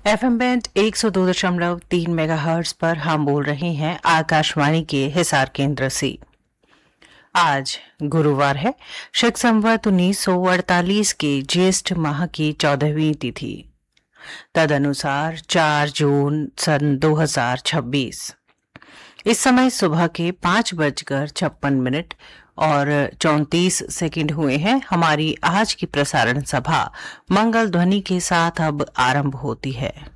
FM band 102.3 megahertz पर हम बोल रहे हैं आकाशवाणी के हिसार केंद्र से। आज गुरुवार है, शक संवत 1948 के ज्येष्ठ माह की 14वीं तिथि, तदनुसार 4 जून सन 2026। इस समय सुबह के 5:56 और 34 हुए हैं। हमारी आज की प्रसारण सभा मंगल ध्वनि के साथ अब आरंभ होती है।